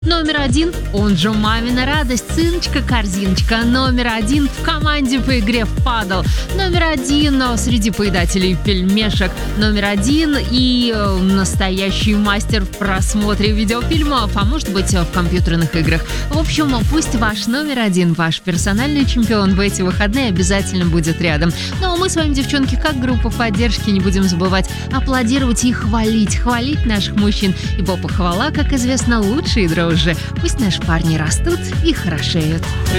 Номер один, он же мамина радость, сыночка-корзиночка. Номер один в команде по игре в падл. Номер один среди поедателей пельмешек. Номер один и настоящий мастер в просмотре видеофильмов, а может быть в компьютерных играх. В общем, пусть ваш номер один, ваш персональный чемпион в эти выходные обязательно будет рядом. Ну а мы с вами, девчонки, как группа поддержки, не будем забывать аплодировать и хвалить наших мужчин. Ибо похвала, как известно, лучший друг. Пусть наши парни растут и хорошеют.